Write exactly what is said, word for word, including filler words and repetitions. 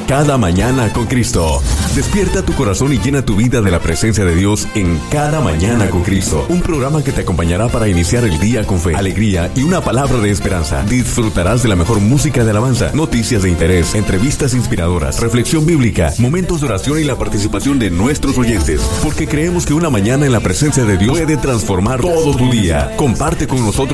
Cada Mañana con Cristo. Despierta tu corazón y llena tu vida de la presencia de Dios en Cada Mañana con Cristo. Un programa que te acompañará para iniciar el día con fe, alegría y una palabra de esperanza. Disfrutarás de la mejor música de alabanza, noticias de interés, entrevistas inspiradoras, reflexión bíblica, momentos de oración y la participación de nuestros oyentes. Porque creemos que una mañana en la presencia de Dios puede transformar todo tu día. Comparte con nosotros